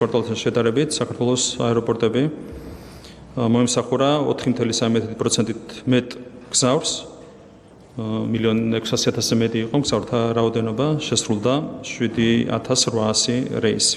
პორტალთან შედარებით საქართველოს აეროპორტები მოემსახურა 4.13%-ით მეტ გზავრს, 1.600.000-ზე მეტი იყო გზავრთა რაოდენობა, შესრულდა 7.800 რეისი.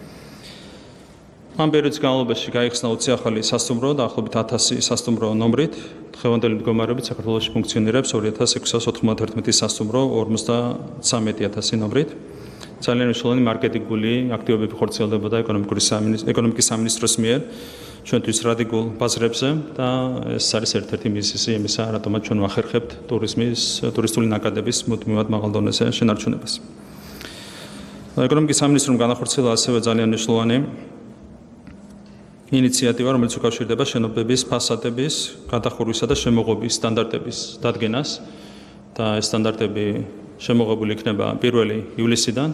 ამ პერიოდის განმავლობაში გაიხსნა 20 ახალი სასტუმრო და ახლობით 1000 სასტუმრო ნომრით. დღევანდელი მდგომარეობით საქართველოში ფუნქციონირებს 2691 სასტუმრო 53.000 ნომრით. ძალიან მნიშვნელოვანი მარკეტინგული აქტივობები ხორციელდებოდა ეკონომიკის სამინისტროს მიერ ჩვენთვის რადიკულ ბაზრებზე და ეს არის ერთ-ერთი მიზეზი იმისა, რატომაც ჩვენ ვახერხებთ ტურისტული ნაკადების მუდმივად მაღალ დონეზე შენარჩუნებას. ეკონომიკის სამინისტრომ განახორციელა ასევე ძალიან მნიშვნელოვანი ინიციატივა, რომელიც უკავშირდება შენობების ფასადების გადახურვისა და შემოღობის სტანდარტების დადგენას და ეს სტანდარტები შემოღებული იქნება 1 ივლისიდან.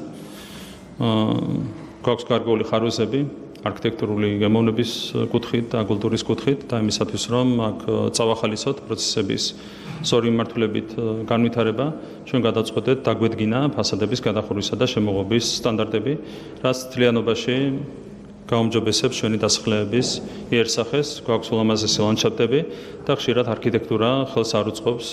გვაქვს გარკვეული ხარვეზები არქიტექტურული გემოვნების კუთხით და კულტურის კუთხით და იმისათვის რომ აქ წავახალისოთ პროცესების სწორი მიმართულებით განვითარება, ჩვენ გადავწყვეტეთ დაგვედგინა ფასადების გადახურვისა და შემოღობის სტანდარტები, რაც მთლიანობაში გაუმჯობესებს ჩვენი დასახლების იერსახეს, გვაქვს ულამაზესი ლანდშაფტები და ხშირად არქიტექტურა ხელს არ უწყობს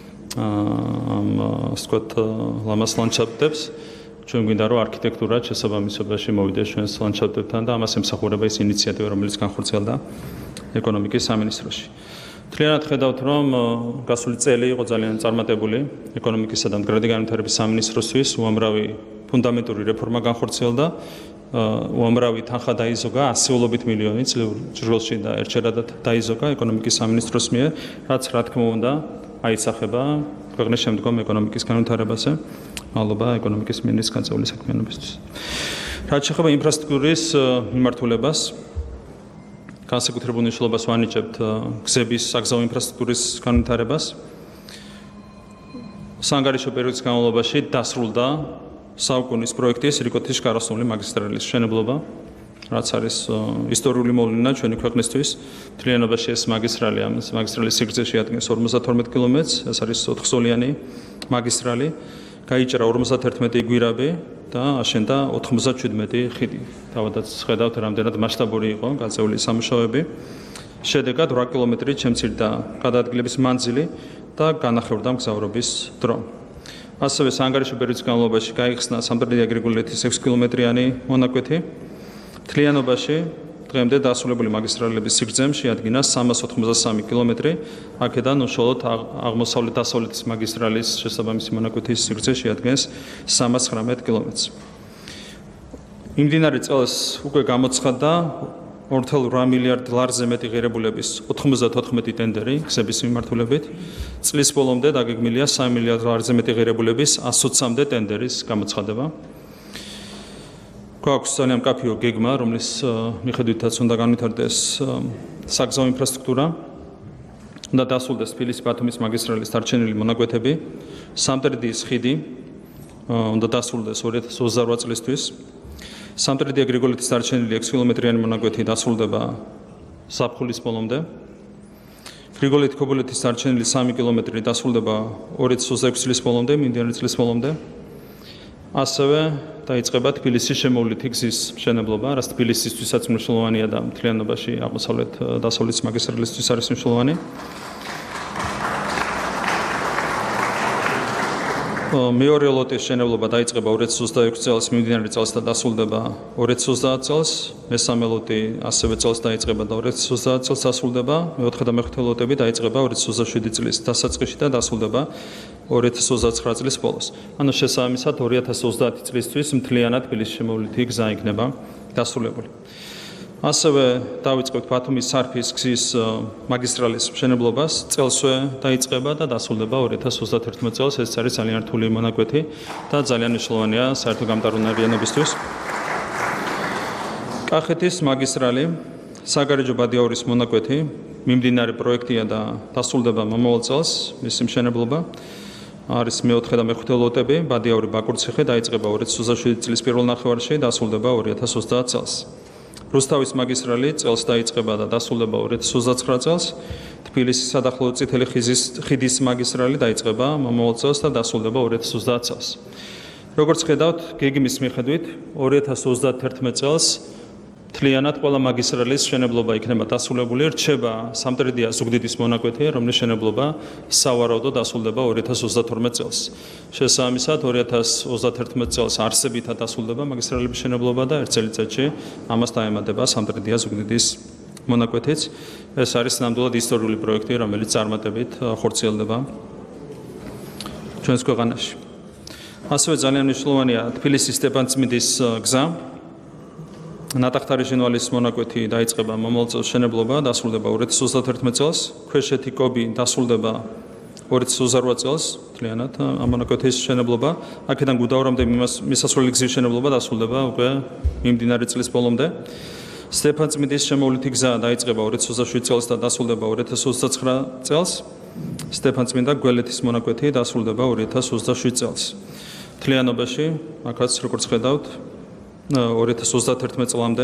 ლამაზ ლანდშაფტებს. ჩვენ გვინდა რომ არქიტექტურა შესაბამისობაში მოვიდეს ჩვენს ლანდშაფტებთან და ამას ემსახურება ის ინიციატივა, რომელიც განხორციელდა ეკონომიკის სამინისტროში. მთლიანად ხედავთ, რომ გასული წელი იყო ძალიან წარმატებული ეკონომიკისა და მდგრადი განვითარების სამინისტროსთვის, უამრავი ფუნდამენტური რეფორმა განხორციელდა, უამრავი თანხა დაიზოგა, ასეულობით მილიონი წრილში და ერთჯერადად დაიზოგა ეკონომიკის სამინისტროს მიერ, რაც რა თქმა უნდა აისახება ქვეყნის შემდგომ ეკონომიკის განვითარებაზე. მადლობა ეკონომიკის მინისტრის განწეული საქმიანობისთვის. რაც შეეხება ინფრასტრუქტურის მიმართულებას, განსაკუთრებულ მნიშვნელობას ვანიჭებთ გზების საგზაო ინფრასტრუქტურის განვითარებას. საანგარიშო პერიოდის განმავლობაში დასრულდა საუკუნის პროექტის რიკოთის შკაროსნული მაგისტრალის მშენებლობა, რაც არის ისტორიული მოვლენა ჩვენი ქვეყნისთვის. მთლიანობაში ეს მაგისტრალის სიგრძე შეადგენს 52 კილომეტრს, ეს არის 4-სოლიანი მაგისტრალი. გაიჭრა 51 გვირაბი და აშენდა 97 ხიდი. თავადაც ხედავთ, რამდენად მასშტაბური იყო გაწეული სამუშაოები. შედეგად 8 კილომეტრით შემცირდა გადაადგილების მანძილი და განახევრდა მგზავრობის დრო. ასევე საანგარიშო პერიოდის განმავლობაში გაიხსნა სამტრედია გრიგოლეთის 6 კილომეტრიანი მონაკვეთი. მთლიანობაში დღემდე დასრულებული მაგისტრალების სიგრძე შეადგინა 383 კილომეტრი. აქედან უშუალოდ აღმოსავლეთ-დასავლეთის მაგისტრალის შესაბამისი მონაკვეთის სიგრძე შეადგენს 319 კილომეტრს. იმდენად წელს უკვე გამოცხადდა 2.8 მილიარდ ლარზე მეტი ღირებულების 94 ტენდერი გზების მიმართულებით. წლის ბოლომდე დაგეგმილია 3 მილიარდ ლარზე მეტი ღირებულების 120-მდე ტენდერის გამოცხადება. გვაქვს ძალიან მკაფიო გეგმა, რომლის მიხედვითაც უნდა განვითარდეს საგზაო ინფრასტრუქტურა. უნდა დასრულდეს თბილისი-ბათუმის მაგისტრალის დარჩენილი მონაკვეთები. სამტრედიის ხიდი უნდა დასრულდეს 2028 წლისთვის. სამტრედია გრიგოლეთის დარჩენილი 6 კილომეტრიანი მონაკვეთი დასრულდება ზაფხულის ბოლომდე. გრიგოლეთ-ქობულეთის დარჩენილი 3 კილომეტრი დასრულდება 2026 წლის ბოლომდე, მინდვიანი წლის ბოლომდე. ასევე დაიწყება თბილისის შემოვლითი გზის მშენებლობა, რაც თბილისისთვისაც მნიშვნელოვანია და მთლიანობაში აღმოსავლეთ-დასავლეთის მაგისტრალისთვის არის მნიშვნელოვანი. მეორე ლოტის მშენებლობა დაიწყება 2026 წელს, მიმდინარე წელს და დასრულდება 2030 წელს. მესამე ლოტი ასევე წელს დაიწყება და 2030 წელს დასრულდება. მეოთხე და მეხუთე ლოტები დაიწყება 2027 წლის დასაწყისში და დასრულდება 2029 წლის ბოლოს. ანუ შესაბამისად 2030 წლისთვის მთლიანად თბილისის შემოვლითი გზა იქნება დასრულებული. ასევე დავიწყებთ ბათუმის სარფის გზის მაგისტრალის მშენებლობას. წელსვე დაიწყება და დასრულდება 2031 წელს. ეს არის ძალიან რთული მონაკვეთი და ძალიან მნიშვნელოვანია საერთო გამტარუნარიანობისთვის. კახეთის მაგისტრალი, საგარეჯო ბადიაურის მონაკვეთი, მიმდინარე პროექტია და დასრულდება მომავალ წელს მისი მშენებლობა. არის მეოთხე და მეხუთე ლოტები, ბადიაური-ბაკურციხე დაიწყება 2027 წლის პირველ ნახევარში, დასრულდება 2030 წელს. რუსთავის მაგისტრალი წელს დაიწყება და დასრულდება 2029 წელს. თბილისის სადახლო წითელი ხიდის მაგისტრალი დაიწყება მომავალ წელს და დასრულდება 2030 წელს. როგორც ხედავთ, გეგმის მიხედვით 2031 წელს მთლიანად ყველა მაგისტრალის მშენებლობა იქნება დასრულებული, რჩება სამტრედია ზუგდიდის მონაკვეთი, რომლის მშენებლობა სავარაუდოდ დასრულდება 2032 წელს. შესაბამისად 2031 წელს არსებითად დასრულდება მაგისტრალების მშენებლობა და ერთ წელიწადში ამას დაემატება სამტრედია ზუგდიდის მონაკვეთიც. ეს არის ნამდვილად ისტორიული პროექტი, რომელიც წარმატებით ხორციელდება ჩვენს ქვეყანაში. ასევე ძალიან მნიშვნელოვანია თბილისის სტეფანწმინდის გზა. ნატახტარი ჟინვალის მონაკვეთი დაიწყება მომავალ წელს მშენებლობა, დასრულდება 2031 წელს. ქვეშეთი კობი დასრულდება 2028 წელს, მთლიანად ამ მონაკვეთის მშენებლობა. აქედან გუდაურამდე მისასვლელი გზის მშენებლობა დასრულდება უკვე მიმდინარე წლის ბოლომდე. სტეფანწმინდის შემოვლითი გზა დაიწყება 2027 წელს და დასრულდება 2029 წელს. სტეფანწმინდა გველეთის მონაკვეთი დასრულდება 2027 წელს. მთლიანობაში, აქაც როგორც ხედავთ, 2031 წლამდე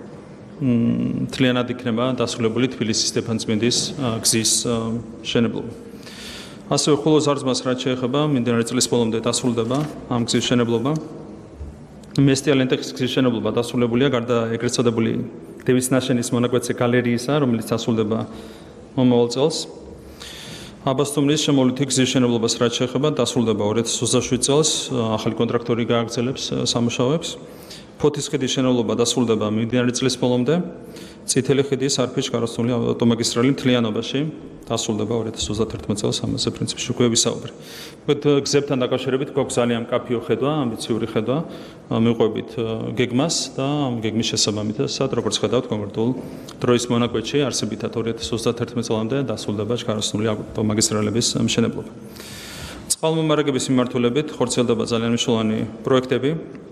მთლიანად იქნება დასრულებული თბილისის სტეფანწმინდის გზის მშენებლობა. ასევე ხოლო ზარზმას რაც შეეხება, მიმდინარე წლის ბოლომდე დასრულდება ამ გზის მშენებლობა. მესტია-ლენტეხის გზის მშენებლობა დასრულებულია, გარდა ეგრეთ წოდებული დევის ნაშენის მონაკვეთზე გალერიისა, რომელიც დასრულდება მომავალ წელს. აბასთუმნის შემოვლითი გზის მშენებლობას რაც შეეხება, დასრულდება 2027 წელს, ახალი კონტრაქტორი გააგრძელებს სამუშაოებს. ფოთის ხიდის მშენებლობა დასრულდება მიმდინარე წლის ბოლომდე. წითელი ხიდის არფის გაროსული ავტომაგისტრალი მთლიანობაში დასრულდება 2031 წელს, ამაზე პრინციპში უკვე ვისაუბრე. გზებთან დაკავშირებით გვაქვს ძალიან მკაფიო ხედვა, ამბიციური ხედვა, მივყვებით გეგმას და ამ გეგმის შესაბამისად, როგორც ხედავთ, კონკრეტულ დროის მონაკვეთში არსებითად 2031 წლამდე დასრულდება გაროსული ავტომაგისტრალების მშენებლობა. წყალმომარაგების მიმართულებით ხორციელდება ძალიან მნიშვნელოვანი პროექტები.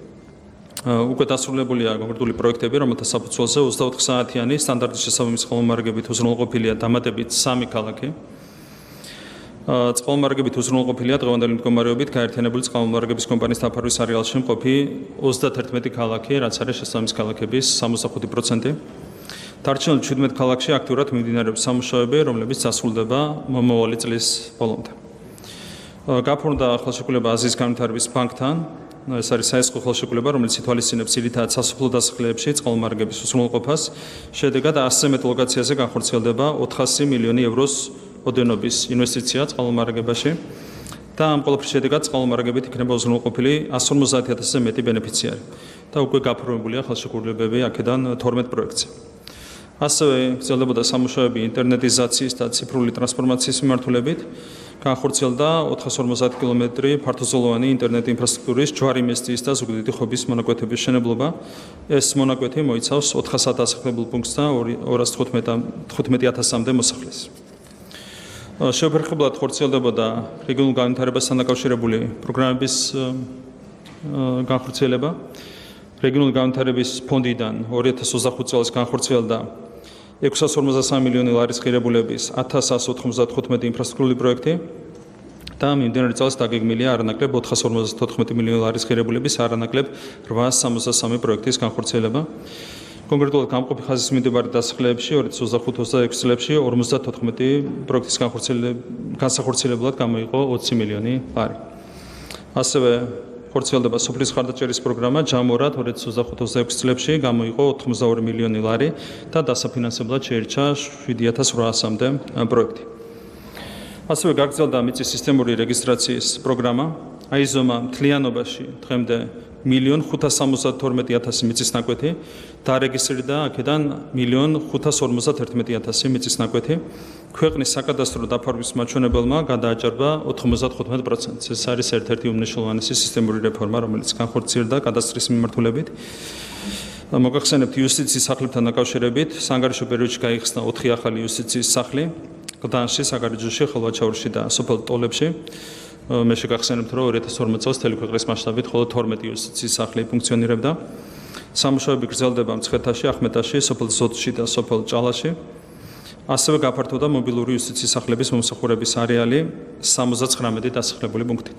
უკვე დასრულებულია კონკრეტული პროექტები, რომელთა საფუძველზე 24 საათიანი სტანდარტის შესაბამისი წყალმომარაგებით უზრუნველყოფილია დამატებით 3 ქალაქი. წყალმომარაგებით უზრუნველყოფილია დღევანდელი მდგომარეობით გაერთიანებული წყალმომარაგების კომპანიის დაფარვის არეალში მყოფი 31 ქალაქი, რაც არის შესაბამისი ქალაქების 65%. დარჩენილ 17 ქალაქში აქტიურად მიმდინარეობს სამუშაოები, რომლებიც დასრულდება მომავალი წლის ბოლომდე. გაფორმდა ხელშეკრულება აზიის განვითარების ბანკთან. ეს არის საესხო ხელშეკრულება, რომელიც ითვალისწინებს ძირითადად სასოფლო დასახლეებში წყალმომარაგების უზრუნველყოფას. შედეგად 100-ზე მეტ ლოკაციაზე განხორციელდება 400 მილიონი ევროს ოდენობის ინვესტიცია წყალმომარაგებაში და ამ ყველაფრის შედეგად წყალმომარაგებით იქნება უზრუნველყოფილი 150,000-ზე მეტი ბენეფიციარი და უკვე გაფორმებულია ხელშეკრულებები აქედან 12 პროექტზე. ასევე გრძელდებოდა სამუშაოები ინტერნეტიზაციის და ციფრული ტრანსფორმაციის მიმართულებით. განხორციელდა 450 კილომეტრი ფართოზოლოვანი ინტერნეტ ინფრასტრუქტურის ჯვარი-მესტიის და ზუგდიდი ხობის მონაკვეთების მშენებლობა. ეს მონაკვეთი მოიცავს 400 დასახლებულ პუნქტს და 215,000-მდე მოსახლეს. შეუფერხებლად ხორციელდებოდა რეგიონულ განვითარებასთან დაკავშირებული პროგრამების განხორციელება. რეგიონული განვითარების ფონდიდან 2025 წელს განხორციელდა 653 მილიონი ლარის ღირებულების 1195 ინფრასტრუქტურული პროექტი და მიმდინარე წელს დაგეგმილია არანაკლებ 454 მილიონი ლარის ღირებულების არანაკლებ 863 პროექტის განხორციელება. კონკრეტულად გამყოფი ხაზის მიმდებარე დასახლეებში 2025-26 წლებში 54 პროექტის განსახორციელებლად გამოიყო 20 მილიონი ლარი. ასევე ხორციელდება სოფლის ხარდაჭერის პროგრამა ჯამორად 2025-26 წლებში გამოიყო 82 მილიონი ლარი და დასაფინანსებლად შეირჩა 7,800-მდე პროექტი. ასევე გაგრძელდა მიწის სისტემური რეგისტრაციის პროგრამა. აიზომა მთლიანობაში დღემდე 1,572,000 მიწის ნაკვეთი დარეგისტრირდა, აქედან 1,551,000 მიწის ნაკვეთი. ქვეყნის საკადასტრო დაფარვის მაჩვენებელმა გადააჭარბა 95%. ეს არის ერთ-ერთი უმნიშვნელოვანესი სისტემური რეფორმა, რომელიც განხორციელდა კადასტრის მიმართულებით. მოგახსენებთ იუსტიციის სახლებთან დაკავშირებით, სანგარიშო პერიოდში გაიხსნა 4 ახალი იუსტიციის სახლი, გდანში, საგარეჯოში, ხილვაჩაურში და სოფელ ტოლებში. მე შეგახსენებთ, რომ 2012 წელს მთელი ქვეყნის მასშტაბით მხოლოდ 12 იუსტიციის სახლი ფუნქციონირებდა. სამუშაოები გრძელდება მცხეთაში, ახმეტაში, სოფელ ზოთში და სოფელ ჭალაში. ასევე გაფართოვდა მობილური იუსტიციის სახლების მომსახურების არეალი 79 დასახლებული პუნქტით.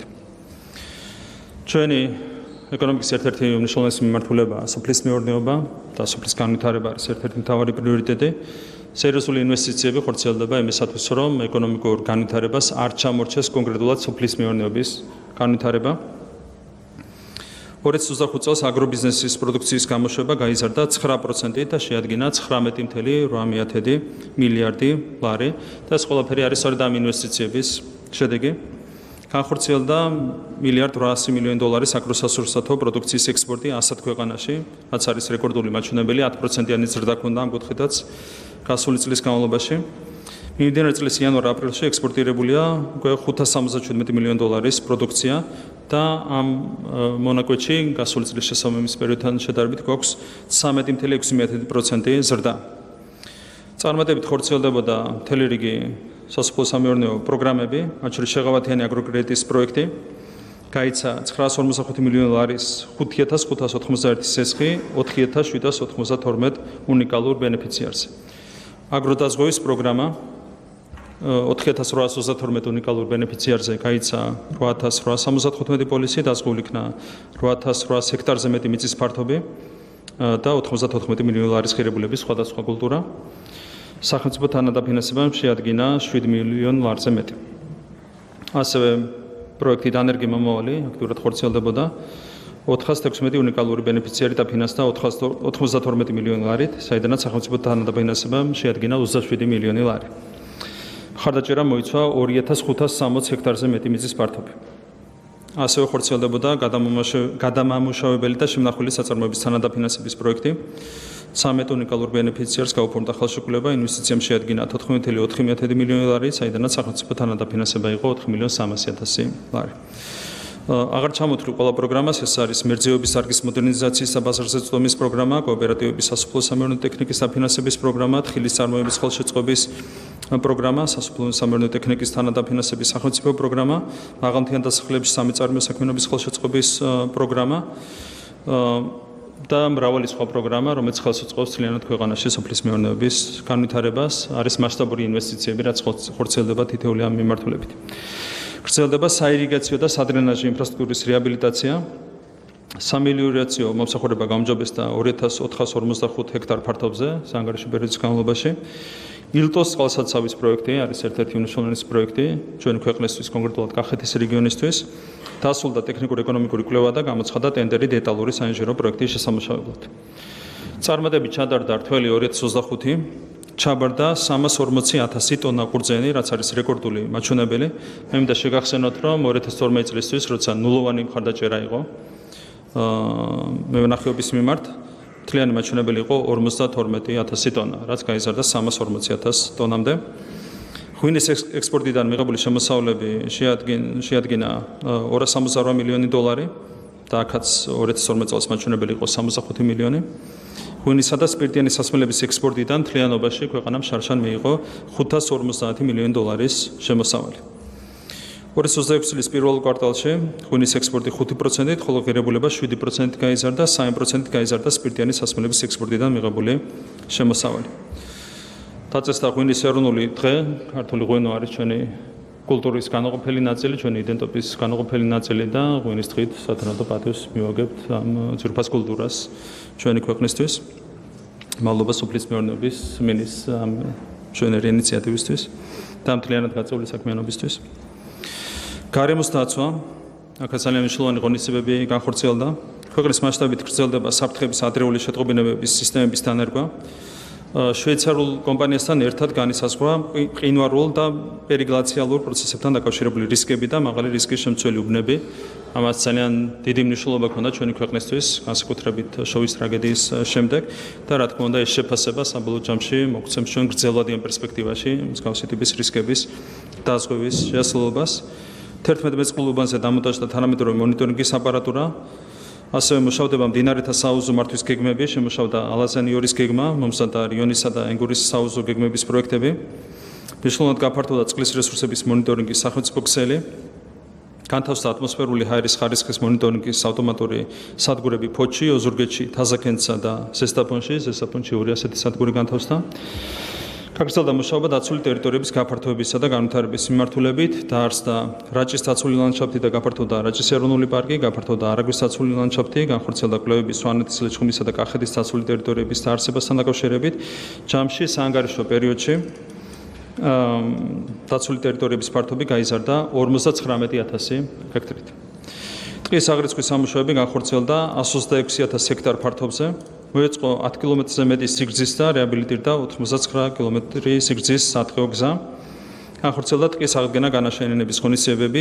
ჩვენი ეკონომიკის ერთ-ერთი უმნიშვნელოვანესი მიმართულებაა სოფლის მეურნეობა და სოფლის განვითარება არის ერთ-ერთი მთავარი პრიორიტეტი. სერიოზული ინვესტიციები ხორციელდება იმისათვის, რომ ეკონომიკურ განვითარებას არ ჩამორჩეს კონკრეტულად სოფლის მეურნეობის განვითარება. 2025 წელს აგრობიზნესის პროდუქციის გამოშვება გაიზარდა 9% და შეადგინა 19.8 მილიარდი ლარი და ეს ყველაფერი არის სწორედ ამ ინვესტიციების შედეგი. განხორციელდა $1.8 მილიარდი აგროსასურსათო პროდუქციის ექსპორტი 100 ქვეყანაში, რაც არის რეკორდული მაჩვენებელი, 10%-იანი ზრდა ჰქონდა ამ კუთხითაც გასული წლის განმავლობაში. მიმდინარე წლის იანვარ-აპრილში ექსპორტირებულია უკვე $577 მილიონი პროდუქცია და ამ მონაკვეთში გასული წლის შესაბამის პერიოდთან შედარებით გვაქვს 13.6% ზრდა. წარმატებით ხორციელდებოდა მთელი რიგი სასოფლო-სამეურნეო პროგრამები, მათ შორის შეღავათიანი აგროკრედიტის პროექტი, გაიცა $945 მილიონი 5591 სესხი 4792 უნიკალურ ბენეფიციარზე. აგროდაზღვევის პროგრამა 4832 უნიკალურ ბენეფიციარზე გაიცა 8875 პოლისი, დაზღვეული იქნა 8800 ჰექტარზე მეტი მიწის ფართობი და 94 მილიონი ლარის ღირებულების სხვადასხვა კულტურა. სახელმწიფო თანადაფინანსებამ შეადგინა 7 მილიონ ლარზე მეტი. ასევე პროექტი დანერგი მომავალი აქტიურად ხორციელდებოდა 416 უნიკალური ბენეფიციარი დაფინანსდა 92 მილიონი ლარით, საიდანაც სახელმწიფო თანადაფინანსებამ შეადგინა 27 მილიონი ლარი. მხარდაჭერა მოიცვა 2560 ჰექტარზე მეტი მიწის ფართობი. ასევე ხორციელდებოდა გადამამუშავებელი და შემნახული საწარმოების თანადაფინანსების პროექტი. 13 უნიკალურ ბენეფიციარს გაუფორმდა ხელშეკრულება, ინვესტიციამ შეადგინა 14.4 მილიონი ლარი, საიდანაც სახელმწიფო თანადაფინანსება იყო 4.300.000 ლარი. აღარ ჩამოთვლი ყველა პროგრამას, ეს არის მერძეობის დარგის მოდერნიზაციის და ბაზარზე წვდომის პროგრამა, კოოპერატივების სასოფლო-სამეურნეო ტექნიკის დაფინანსების პროგრამა, თხილის წარმოების ხელშეწყობის პროგრამა, სასოფლო-სამეურნეო ტექნიკის თანადაფინანსების სახელმწიფო პროგრამა, მაღალმთიან დასახლებებში სამეწარმეო საქმიანობის ხელშეწყობის პროგრამა და მრავალი სხვა პროგრამა, რომელიც ხელს უწყობს მთლიანად ქვეყანაში სოფლის მეურნეობის განვითარებას, არის მასშტაბური ინვესტიციები, რაც ხორციელდება თითოეული ამ მიმართულებით. ხორციელდება საირიგაციო და სადრენაჟი ინფრასტრუქტურის რეაბილიტაცია, სამელიორაციო მომსახურება გაუმჯობესდა 2455 ჰექტარ ფართობზე საანგარიშო პერიოდის განმავლობაში. ილტოს წყალსაცავის პროექტი არის ერთ-ერთი უმნიშვნელოვანესი პროექტი ჩვენი ქვეყნისთვის, კონკრეტულად კახეთის რეგიონისთვის. დასრულდა ტექნიკურ-ეკონომიკური კვლევა და გამოცხადდა ტენდერი დეტალური საინჟინრო პროექტის შესამუშავებლად. წარმატებით ჩადარდა რთველი 2025, ჩაბარდა 340.000 ტონა ყურძენი, რაც არის რეკორდული მაჩვენებელი. მე მინდა შეგახსენოთ, რომ 2012 წლისთვის, როცა ნულოვანი მხარდაჭერა იყო მევენახეობის მიმართ, მთლიანი მაჩვენებელი იყო 52.000 ტონა, რაც გაიზარდა 340.000 ტონამდე. ღვინის ექსპორტიდან მიღებული შემოსავლები შეადგინა $268 მილიონი და აქაც 2012 წელს მაჩვენებელი იყო 65 მილიონი. ღვინისა და სპირტიანი სასმელების ექსპორტიდან მთლიანობაში ქვეყანამ შარშან მიიღო $550 მილიონი შემოსავალი. 2026 წლის პირველ კვარტალში ღვინის ექსპორტი 5%-ით, ხოლო ღირებულება 7%-ით გაიზარდა, 3%-ით გაიზარდა სპირტიანი სასმელების ექსპორტიდან მიღებული შემოსავალი. დაწესდა ღვინის ეროვნული დღე, ქართული ღვინო არის ჩვენი კულტურის განუყოფელი ნაწილი, ჩვენი იდენტობის განუყოფელი ნაწილი და ღვინის დღით სათანადო პატივს მივაგებთ ამ ძვირფას კულტურას ჩვენი ქვეყნისთვის. მადლობა სოფლის მეურნეობის მინის ამ ჩვენერი ინიციატივისთვის და მთლიანად გაწეული საქმიანობისთვის. გარემოს დაცვა, აქაც ძალიან მნიშვნელოვანი ღონისძიებები განხორციელდა. ქვეყნის მასშტაბით გრძელდება საფრთხების ადრეული შეტყობინებების სისტემების დანერგვა. შვეიცარიულ კომპანიასთან ერთად განისაზღვრა მყინვარულ და პერიგლაციალურ პროცესებთან დაკავშირებული რისკები და მაღალი რისკის შემცველი უბნები. ამას ძალიან დიდი მნიშვნელობა ჰქონდა ჩვენი ქვეყნისთვის, განსაკუთრებით შოვის ტრაგედიის შემდეგ და რა თქმა უნდა ეს შეფასება საბოლოო ჯამში მოგცემს ჩვენ გრძელვადიან პერსპექტივაში მსგავსი ტიპის რისკების დაზღვევის შესაძლებლობას. 11 მეწყვილ უბანზე დამონტაჟდა თანამედროვე მონიტორინგის აპარატურა. ასევე მუშავდება მდინარეთა საუზო მართვის გეგმები, შემუშავდა ალაზანი-2-ის გეგმა, მომზადდა რიონისა და ენგურის საუზო გეგმების პროექტები. მნიშვნელოვნად გაფართოვდა წყლის რესურსების მონიტორინგის სახელმწიფო ქსელი. განთავსდა ატმოსფერული ჰაერის ხარისხის მონიტორინგის ავტომატური სადგურები ფოთში, ოზურგეთში, თაზაკენცსა და ზესტაფონში. ზესტაფონში 2 ასეთი სადგური განთავსდა. გაგრძელდა მუშაობა დაცული ტერიტორიების გაფართოებისა და განვითარების მიმართულებით, დაარსდა რაჭის დაცული ლანდშაფტი და გაფართოვდა რაჭის ეროვნული პარკი, გაფართოვდა არაგვის დაცული ლანდშაფტი, განხორციელდა კვლევები სვანეთის, ლეჩხუმისა და კახეთის დაცული ტერიტორიების დაარსებასთან დაკავშირებით. ჯამში საანგარიშო პერიოდში დაცული ტერიტორიების ფართობი გაიზარდა 59.000 ჰექტარით. ტყის აღრიცხვის სამუშაოები განხორციელდა 126,000 ჰექტარ ფართობზე, მოეწყო 10 კილომეტრზე მეტი სიგრძის და რეაბილიტირდა 89 კილომეტრი სიგრძის სატყეო გზა. განხორციელდა ტყის აღდგენა განაშენიანების ღონისძიებები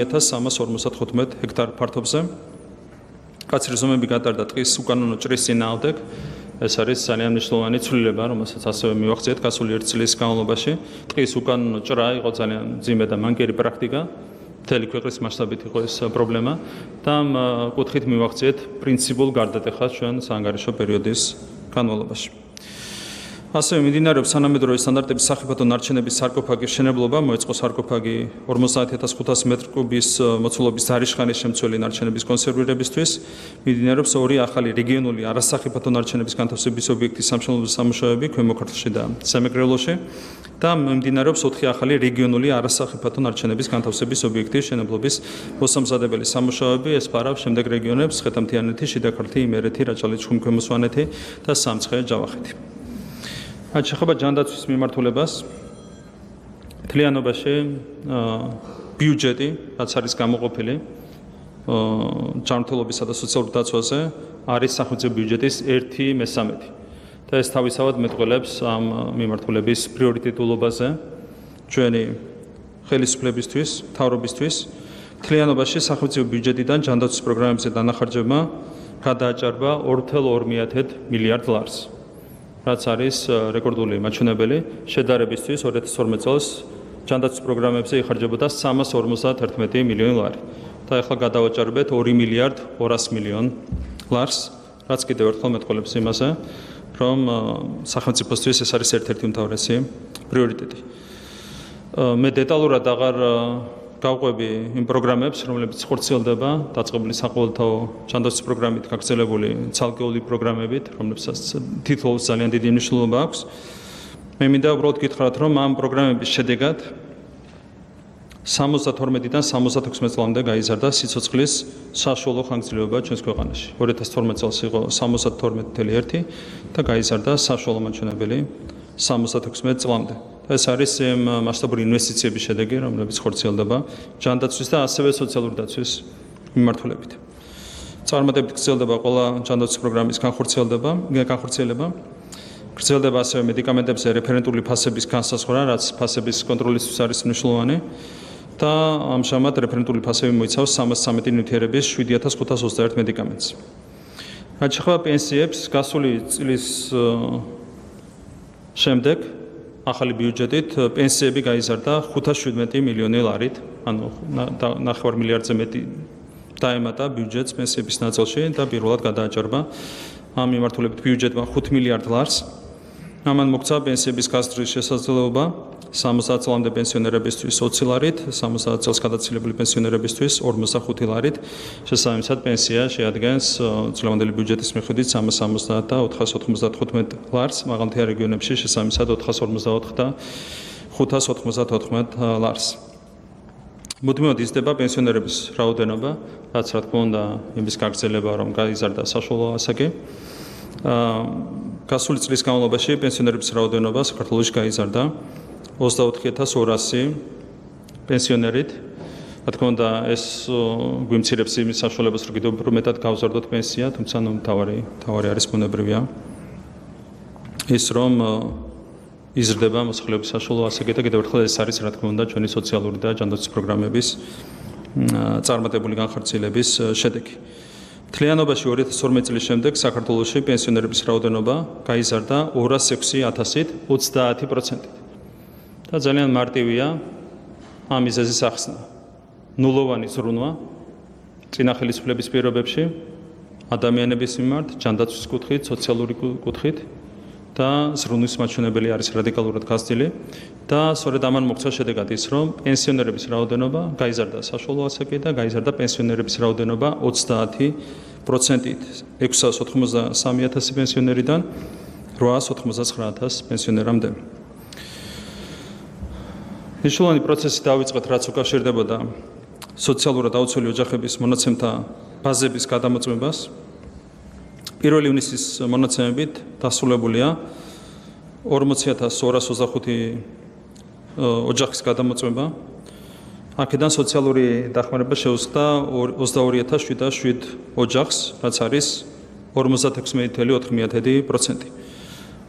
3,355 ჰექტარ ფართობზე. კაცრი ზომები გატარდა ტყის უკანონო ჭრის წინააღმდეგ. ეს არის ძალიან მნიშვნელოვანი ცვლილება, რომელსაც ასევე მივახციეთ გასული 1 წლის განმავლობაში. ტყის უკანონო ჭრა იყო ძალიან მძიმე და მანგერი პრაქტიკა. მთელი ქვეყნის მასშტაბით იყო ეს პრობლემა და ამ კუთხით მივახციეთ პრინციპულ გარდატეხას ჩვენ საანგარიშო პერიოდის განმავლობაში. ასევე მიმდინარეობს სანამედროვე სტანდარტების სახიფათო ნარჩენების სარკოფაგის შენებლობა, მოეწყო სარკოფაგი 50,500 მეტრ კუბის მოცულობის ზარიშხანის შემცველი ნარჩენების კონსერვირებისთვის, მიმდინარეობს 2 ახალი რეგიონული არასახიფათო ნარჩენების განთავსების ობიექტის სამშენებლო სამუშაოები ქვემო ქართლში და სამეგრელოში და მიმდინარეობს 4 ახალი რეგიონული არასახიფათო ნარჩენების განთავსების ობიექტის შენებლობის მოსამზადებელი სამუშაოები, ეს ფარავ შემდეგ რეგიონებს ხეთამთიანეთი, შიდა ქართლი, იმერეთი, რაჭალი, ჩხუმ-ქვემო სვანეთი და სამცხე, ჯავახეთი. რაც შეეხება ჯანდაცვის მიმართულებას, მთლიანობაში ბიუჯეტი, რაც არის გამოყოფილი ჯანმრთელობისა და სოციალურ დაცვაზე, არის სახელმწიფო ბიუჯეტის 1/3 და ეს თავისთავად მეტყველებს ამ მიმართულების პრიორიტეტულობაზე ჩვენი ხელისუფლებისთვის, მთავრობისთვის. მთლიანობაში სახელმწიფო ბიუჯეტიდან ჯანდაცვის პროგრამებზე დანახარჯება გადააჭარბა 2,2 მილიარდ ლარს. რაც არის რეკორდული მაჩვენებელი, შედარებისთვის 2012 წელს ჯანდაცვის პროგრამებზე იხარჯებოდა 351 მილიონი ლარი და ახლა გადავაჭარბეთ 2 მილიარდ 200 მილიონ ლარს, რაც კიდევ ერთხელ მეტყველებს იმაზე, რომ სახელმწიფოსთვის ეს არის ერთ-ერთი უმთავრესი პრიორიტეტი. მე დეტალურად აღარ გავყვები იმ პროგრამებს, რომლებიც ხორციელდება დაწყებული საყოველთაო ჯანდაცვის პროგრამით გაგრძელებული ცალკეული პროგრამებით, რომლებსაც თითოეულს ძალიან დიდი მნიშვნელობა აქვს. მე მინდა უბრალოდ გითხრათ, რომ ამ პროგრამების შედეგად 72-დან 76 წლამდე გაიზარდა სიცოცხლის საშუალო ხანგრძლივობა ჩვენს ქვეყანაში. 2012 წელს იყო 72.1 და გაიზარდა საშუალო მაჩვენებელი 76 წლამდე. ეს არის მასშტაბური ინვესტიციების შედეგი, რომლებიც ხორციელდება ჯანდაცვის და ასევე სოციალური დაცვის მიმართულებით. წარმატებით გრძელდება ყველა ჯანდაცვის პროგრამის განხორციელება. გრძელდება ასევე მედიკამენტებზე რეფერენტული ფასების განსაზღვრა, რაც ფასების კონტროლისთვის არის მნიშვნელოვანი და ამჟამად რეფერენტული ფასები მოიცავს 313 ნივთიერების 7,521 მედიკამენტს. რაც შეეხება პენსიებს, გასული წლის შემდეგ ახალი ბიუჯეტით პენსიები გაიზარდა 517 მილიონი ლარით, ანუ 9 მილიარდზე მეტი დაემატა ბიუჯეტს პენსიების ნაწილში და პირველად გადააჭარბა ამ მიმართულებით ბიუჯეტმა 5 მილიარდ ლარს. ამან მოგვცა პენსიების გაზრდის შესაძლებლობა 60 წლამდე პენსიონერებისთვის 20 ლარით, 70 წელს გადაცილებული პენსიონერებისთვის 45 ლარით. შესაბამისად პენსია შეადგენს წლევანდელი ბიუჯეტის მიხედვით 370 და 495 ლარს, მაღალმთიან რეგიონებში შესაბამისად 454 და 594 ლარს. მუდმივად იზრდება პენსიონერების რაოდენობა, რაც რა თქმა უნდა იმის გაგრძელება, რომ გაიზარდა საშუალო ასაკი. გასული წლის განმავლობაში პენსიონერების რაოდენობა საქართველოში გაიზარდა 24,200 პენსიონერით. რა თქმა უნდა, ეს გვიმცირებს იმის საშუალებას, რომ კიდევ მეტად გავზარდოთ პენსია, თუმცა მთავარი არის ბუნებრივია ის, რომ იზრდება მოსახლეობის საშუალო ასაკი და კიდევ ერთხელ ეს არის, რა თქმა უნდა, ჩვენი სოციალური და ჯანდაცვის პროგრამების წარმატებული განხორციელების შედეგი. მთლიანობაში 2012 წლის შემდეგ საქართველოში პენსიონერების რაოდენობა გაიზარდა 206,000-ით 30%. და ძალიან მარტივია ამ მიზეზის ახსნა. ნულოვანი ზრუნვა წინა ხელისუფლების პირობებში ადამიანების მიმართ, ჯანდაცვის კუთხით, სოციალური კუთხით და ზრუნვის მაჩვენებელი არის რადიკალურად გაზრდილი და სწორედ ამან მოგვცა შედეგად ის, რომ პენსიონერების რაოდენობა გაიზარდა საშუალო ასაკი და გაიზარდა პენსიონერების რაოდენობა 30%-ით 693,000 პენსიონერიდან 899,000 პენსიონერამდე. მნიშვნელოვანი პროცესი დავიწყეთ, რაც უკავშირდებოდა სოციალურად აუცილებელი ოჯახების მონაცემთა ბაზების გადამოწმებას. 1 ივნისის მონაცემებით დასრულებულია 40,225 ოჯახის გადამოწმება აქედან სოციალური დახმარება შეუწყდა 22,707 ოჯახს, რაც არის 56,4%.